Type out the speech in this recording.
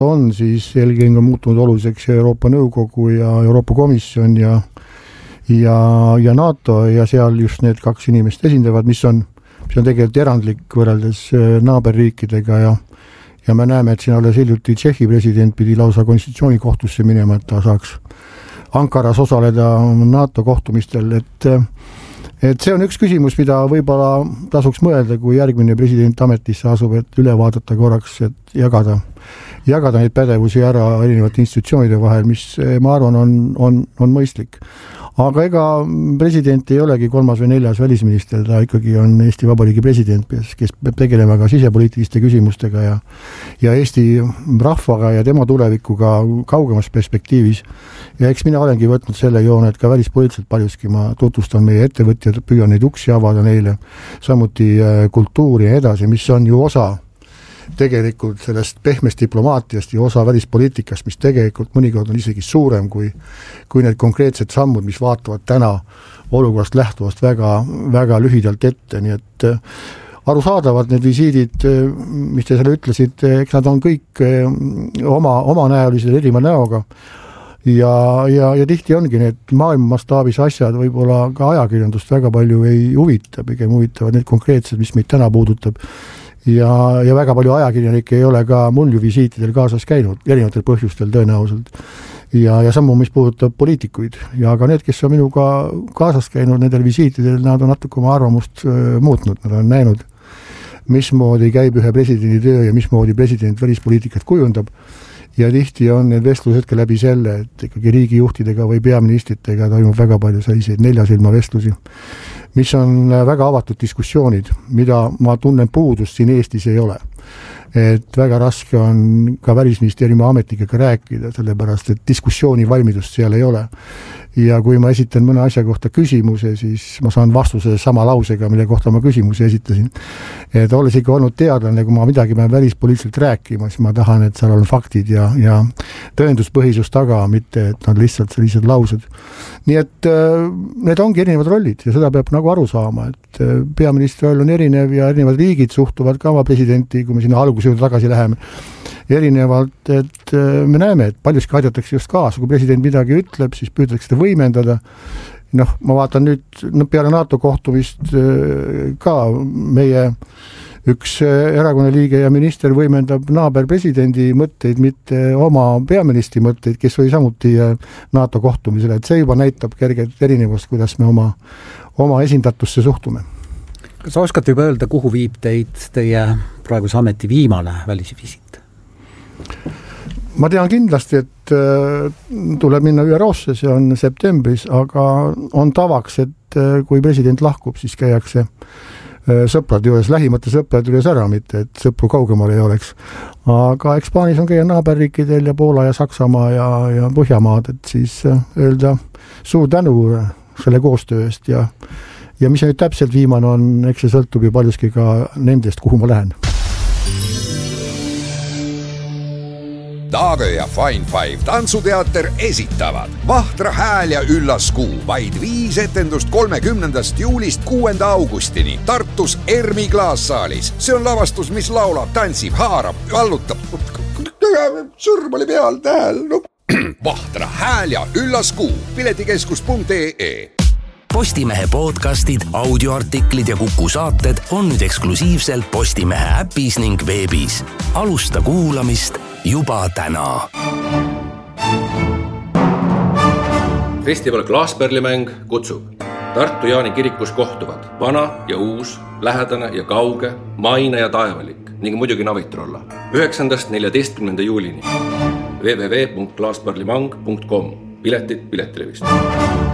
on, siis eelkõige on muutunud oluliseks Euroopa Nõukogu ja Euroopa Komisjon ja NATO ja seal just need kaks inimest esindavad, mis on tegelikult erandlik võrreldes naaberriikidega ja me näeme, et siin alles hiljuti Tšehhi president pidi lausa konstitutsioonikohtusse minema, et ta saaks Ankaras osaleda NATO kohtumistel, et see on üks küsimus, mida võib-olla tasuks mõelda, kui järgmine president ametisse asub, et üle vaadata korraks, et jagada neid pädevusi ära erinevate institutsioonide vahel, mis ma arvan on mõistlik. Aga ega president ei olegi 3. või 4. välisminister, ta ikkagi on Eesti Vabariigi president, kes peab tegelema ka sisepoliitiliste küsimustega ja Eesti rahvaga ja tema tulevikuga kaugemas perspektiivis. Ja eks mina olengi võtnud selle joone, et ka välispoliitiliselt paljuski ma tutvustan meie ettevõtjad, püüan neid uksi avada neile, samuti kultuuri ja edasi, mis on ju osa tegelikult sellest pehmest diplomaatiast ja osa välispoliitikast, mis tegelikult mõnikord on isegi suurem kui need konkreetsed sammud, mis vaatavad täna olukorrast lähtuvast väga lühidalt ette, nii et arusaadavad need visiidid, mis te selle ütlesid, eks nad on kõik oma näolised erineva näoga ja tihti ongi need maailmastaabis asjad võib-olla ka ajakirjandust väga palju ei huvita, pigem huvitavad need konkreetsed, mis meid täna puudutab. Ja väga palju ajakirjanikke ei ole ka mul ju visiitidel kaasas käinud, erinevatel põhjustel tõenäoliselt. Ja sammu, mis puudutab poliitikuid. Ja ka need, kes on minuga kaasas käinud nendel visiitidel, nad on natuke oma arvamust muutnud. Nad on näinud, mismoodi käib ühe presidendi töö ja mismoodi president välispoliitikat kujundab. Ja tihti on need vestlused ka läbi selle, et ikkagi riigijuhtidega või peaministritega toimub väga palju selliseid neljasilma vestlusi, mis on väga avatud diskussioonid, mida ma tunnen puudust siin Eestis ei ole. Et väga raske on ka välisministeeriumi ametnikega rääkida, sellepärast, et diskussiooni valmidust seal ei ole. Ja kui ma esitan mõne asja kohta küsimuse, siis ma saan vastuse sama lausega, mille kohta ma küsimuse esitasin. Et olles ikka olnud teadlane, kui ma midagi pean välispoliitiliselt rääkima, siis ma tahan, et seal on faktid ja tõenduspõhisus taga, mitte et nad lihtsalt sellised laused. Nii et need ongi erinevad rollid ja seda peab nagu aru saama, et peaministri roll on erinev ja erinevad riigid suhtuvad ka oma presidenti, kui me sinna alguse juurde tagasi läheme, erinevalt, et me näeme, et paljuski aidatakse just kaasa, kui president midagi ütleb, siis püütakse seda võimendada. Noh, ma vaatan nüüd peale NATO kohtumist ka meie üks erakonna liige ja minister võimendab naaberpresidendi mõtteid, mitte oma peaministri mõtteid, kes oli samuti NATO kohtumisele, et see juba näitab kerget erinevust, kuidas me oma esindatusse suhtume. Kas oskate juba öelda, kuhu viib teid teie praeguse ameti viimane välisvisiit? Ma tean kindlasti, et tuleb minna ÜRO-sse, see on septembris, aga on tavaks, et kui president lahkub, siis käiakse sõprade juures, lähimate sõprade juures ära, mitte et sõpru kaugemal ei oleks. Aga eks plaanis on käia naaberriikidel ja Poola ja Saksamaa ja Põhjamaad, et siis öelda suur tänu selle koostöö eest ja mis nüüd täpselt viimane on, eks see sõltub ju paljuski ka nendest, kuhu ma lähen. Taage ja Fine Five tantsuteater esitavad Vahtra hääl ja üllas kuu, vaid 5 etendust 30. juulist 6. augustini Tartus Ermi klaassaalis. See on lavastus, mis laulab, tantsib, haarab, allutab. Sõrm oli peal tähel. Vahtra hääl ja üllas kuu. Piletikeskus.ee. Postimehe podcastid, audioartiklid ja Kuku saated on nüüd eksklusiivselt Postimehe äpis ning veebis. Alusta kuulamist juba täna. Festival Klaasperlimäng kutsub. Tartu Jaani kirikus kohtuvad vana ja uus, lähedane ja kauge, maine ja taevalik ning muidugi Navitrolla. 9.–14. juulini. www.klaasperlimang.com. Piletid Piletilevist.